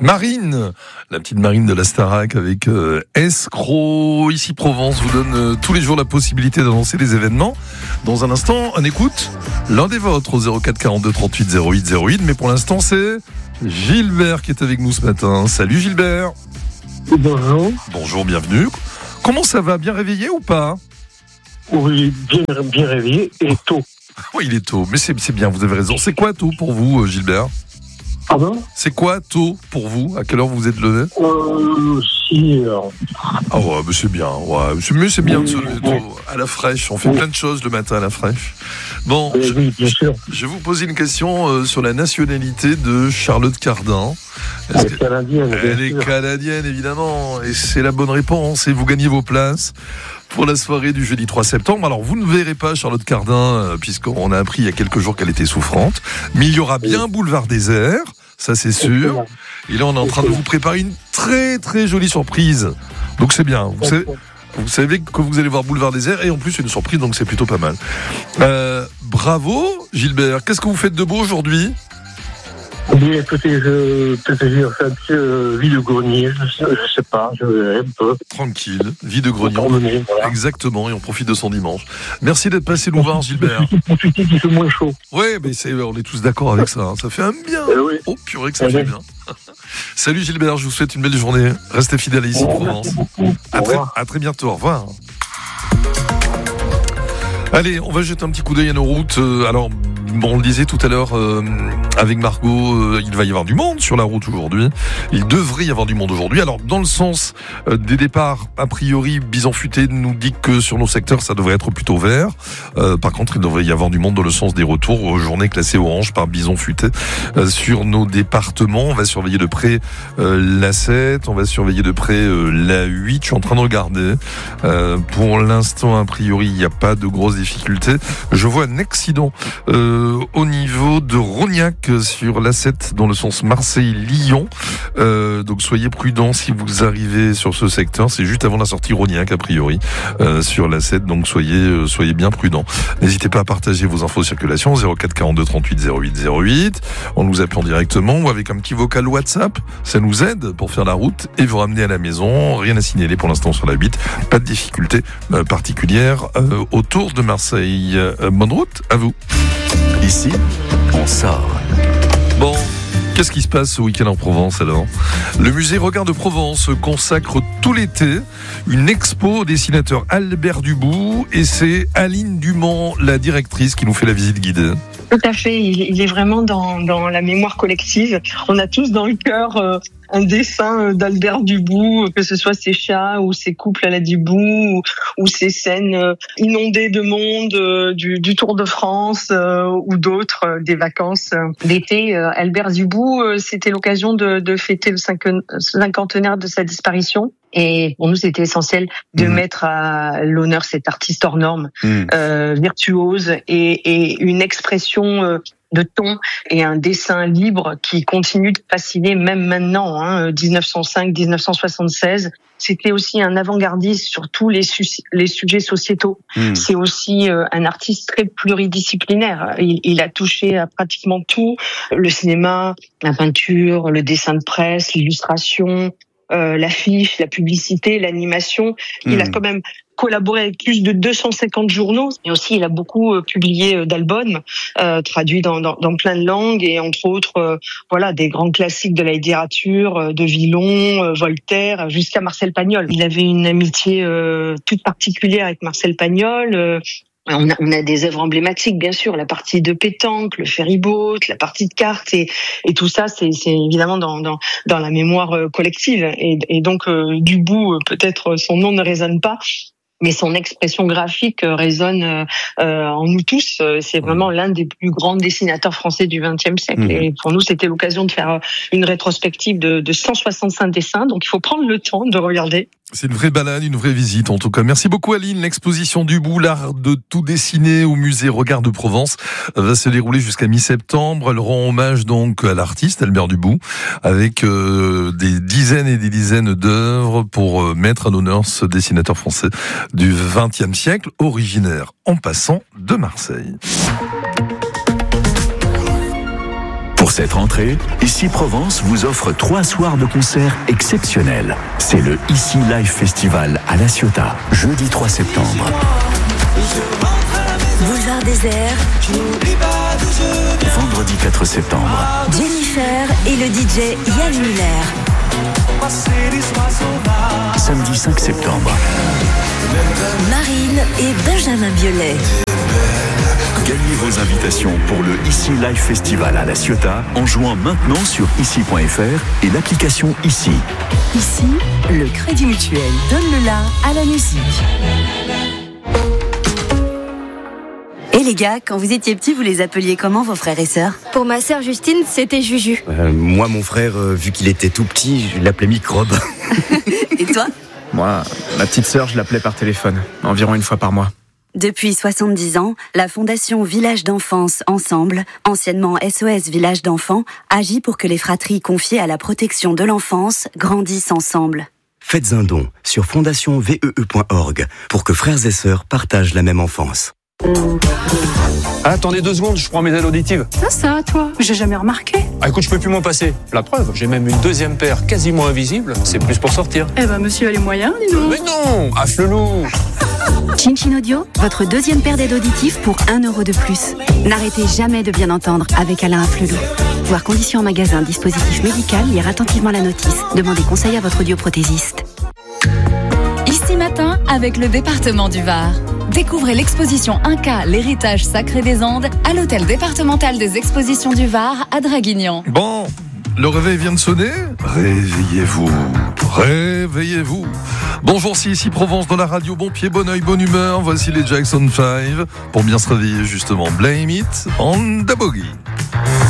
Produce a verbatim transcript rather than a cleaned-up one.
Marine, la petite Marine de la Starac avec euh, Escroc. Ici Provence vous donne euh, tous les jours la possibilité d'annoncer les événements. Dans un instant, on écoute l'un des vôtres au zéro quatre quarante-deux trente-huit zéro huit zéro huit. Mais pour l'instant, c'est Gilbert qui est avec nous ce matin. Salut Gilbert. Bonjour. Bonjour, bienvenue. Comment ça va? Bien réveillé ou pas? Oui, bien, bien réveillé et tôt. Oui, il est tôt, mais c'est, c'est bien, vous avez raison. C'est quoi tôt pour vous, Gilbert? Pardon? C'est quoi tôt pour vous? À quelle heure vous vous êtes levé? Euh, six heures. Ah ouais, mais c'est bien. Ouais. C'est mieux, c'est bien de se lever tôt, à la fraîche. On fait Oui. plein de choses le matin à la fraîche. Bon, Euh, je, oui, bien sûr. je vais vous poser une question euh, sur la nationalité de Charlotte Cardin. Est-ce Elle est que- canadienne, bien Elle est sûr. canadienne, évidemment, et c'est la bonne réponse. Et vous gagnez vos places pour la soirée du jeudi trois septembre. Alors, vous ne verrez pas Charlotte Cardin, euh, puisqu'on a appris il y a quelques jours qu'elle était souffrante. Mais il y aura bien Boulevard Désert, ça c'est sûr. Et là, on est en train de vous préparer une très très jolie surprise. Donc c'est bien. Vous savez, vous savez que vous allez voir Boulevard Désert, et en plus une surprise, donc c'est plutôt pas mal. Euh, bravo, Gilbert. Qu'est-ce que vous faites de beau aujourd'hui? Bien, écoutez, je, peut-être que j'ai fait un petit euh, vide-grenier, je sais, je sais pas, je verrai un peu. Tranquille, vie de grognon. Promener, voilà. Exactement, et on profite de son dimanche. Merci d'être passé nous voir, Gilbert. Profiter qu'il fait moins chaud. Oui, mais c'est, on est tous d'accord avec ça. hein. Ça fait un bien. Euh, oui. Oh purée que ça Eh fait bien. bien. Salut Gilbert, je vous souhaite une belle journée. Restez fidèles ici, Au revoir, Provence. merci beaucoup. À Au très, revoir. à très bientôt, au revoir. Allez, on va jeter un petit coup d'œil à nos routes. Euh, alors, bon, on le disait tout à l'heure euh, avec Margot, euh, il va y avoir du monde sur la route aujourd'hui. Il devrait y avoir du monde aujourd'hui. Alors, dans le sens euh, des départs, a priori, Bison Futé nous dit que sur nos secteurs, ça devrait être plutôt vert. Euh, par contre, il devrait y avoir du monde dans le sens des retours aux journées classées orange par Bison Futé. Euh, sur nos départements, on va surveiller de près euh, l'A sept, on va surveiller de près euh, l'A huit. Je suis en train de regarder. Euh, pour l'instant, a priori, il n'y a pas de grosses difficultés. Je vois un accident euh, au niveau de Rognac sur l'A sept dans le sens Marseille-Lyon. Euh, donc soyez prudents si vous arrivez sur ce secteur. C'est juste avant la sortie Rognac a priori euh, sur l'A sept. Donc soyez euh, soyez bien prudents. N'hésitez pas à partager vos infos de circulation zéro quatre quarante-deux trente-huit zéro huit zéro huit en nous appelant directement ou avec un petit vocal WhatsApp. Ça nous aide pour faire la route et vous ramener à la maison. Rien à signaler pour l'instant sur la huit. Pas de difficultés euh, particulières euh, autour de Marseille. Euh, bonne route à vous. Ici, on sort. Bon, qu'est-ce qui se passe ce week-end en Provence alors? Le musée Regard de Provence consacre tout l'été une expo au dessinateur Albert Dubout et c'est Aline Dumont, la directrice, qui nous fait la visite guidée. Tout à fait, il, il est vraiment dans, dans la mémoire collective. On a tous dans le cœur euh, un dessin d'Albert Dubout, que ce soit ses chats ou ses couples à la Dubout ou, ou ses scènes euh, inondées de monde euh, du, du Tour de France euh, ou d'autres, euh, des vacances euh, d'été. Euh, Albert Dubout, euh, c'était l'occasion de, de fêter le cinquan- cinquantenaire de sa disparition. Et pour nous, c'était essentiel de Mmh. mettre à l'honneur cet artiste hors norme, Mmh. euh, virtuose et, et une expression euh, de ton et un dessin libre qui continue de fasciner même maintenant, hein, dix-neuf cent cinq, dix-neuf cent soixante-seize. C'était aussi un avant-gardiste sur tous les, su- les sujets sociétaux. Mmh. C'est aussi euh, un artiste très pluridisciplinaire. Il, il a touché à pratiquement tout, le cinéma, la peinture, le dessin de presse, l'illustration, euh, l'affiche, la publicité, l'animation. Il Mmh. a quand même collaboré avec plus de deux cent cinquante journaux, et aussi il a beaucoup euh, publié euh, d'albums euh, traduits dans, dans, dans plein de langues, et entre autres, euh, voilà, des grands classiques de la littérature, euh, de Villon, euh, Voltaire, jusqu'à Marcel Pagnol. Il avait une amitié euh, toute particulière avec Marcel Pagnol. Euh, On a, on a des œuvres emblématiques, bien sûr, la partie de pétanque, le ferry-boat, la partie de cartes, et, et tout ça, c'est, c'est évidemment dans, dans, dans la mémoire euh, collective. Et, et donc, euh, Dubout, euh, peut-être son nom ne résonne pas, mais son expression graphique euh, résonne euh, euh, en nous tous. Euh, C'est vraiment l'un des plus grands dessinateurs français du vingtième siècle. Mmh. Et pour nous, c'était l'occasion de faire euh, une rétrospective de, de cent soixante-cinq dessins. Donc, il faut prendre le temps de regarder. C'est une vraie balade, une vraie visite en tout cas. Merci beaucoup Aline. L'exposition Dubout, l'art de tout dessiner au musée Regard de Provence va se dérouler jusqu'à mi-septembre. Elle rend hommage donc à l'artiste Albert Dubout avec euh, des dizaines et des dizaines d'œuvres pour euh, mettre en honneur ce dessinateur français du vingtième siècle, originaire en passant de Marseille. Pour Pour cette rentrée, Ici Provence vous offre trois soirs de concert exceptionnels. C'est le Ici Live Festival à La Ciotat, jeudi trois septembre. Boulevard Désert, Vendredi quatre septembre. Jennifer et le D J Yann Muller. Samedi cinq septembre. Marine et Benjamin Biolay. Gagnez vos invitations pour le Ici Live Festival à La Ciotat en jouant maintenant sur ici point f r et l'application Ici. Ici, le Crédit Mutuel donne le la à la musique. Et les gars, quand vous étiez petits, vous les appeliez comment vos frères et sœurs ? Pour ma sœur Justine, c'était Juju. Euh, moi, mon frère, euh, vu qu'il était tout petit, je l'appelais Microbe. Et toi ? Moi, ma petite sœur, je l'appelais par téléphone, environ une fois par mois. Depuis soixante-dix ans, la Fondation Village d'Enfance Ensemble, anciennement S O S Village d'Enfants, agit pour que les fratries confiées à la protection de l'enfance grandissent ensemble. Faites un don sur fondation v e e point org pour que frères et sœurs partagent la même enfance. Ah, attendez deux secondes, je prends mes aides auditives. Ça, ça, toi, j'ai jamais remarqué. Ah, écoute, je peux plus m'en passer. La preuve, j'ai même une deuxième paire quasiment invisible. C'est plus pour sortir. Eh ben, monsieur a les moyens, dis donc. Mais non, à Flelou. Chin Chin Audio, votre deuxième paire d'aides auditives pour un euro de plus. N'arrêtez jamais de bien entendre avec Alain Afflelou. Voir conditions en magasin, dispositif médical, lire attentivement la notice. Demandez conseil à votre audioprothésiste. Ici Matin avec le département du Var. Découvrez l'exposition Inca, l'héritage sacré des Andes à l'hôtel départemental des expositions du Var à Draguignan. Bon, le réveil vient de sonner. Réveillez-vous, réveillez-vous. Bonjour, c'est Ici Provence dans la radio. Bon pied, bon oeil, bonne humeur. Voici les Jackson five pour bien se réveiller justement. Blame it on the boogie.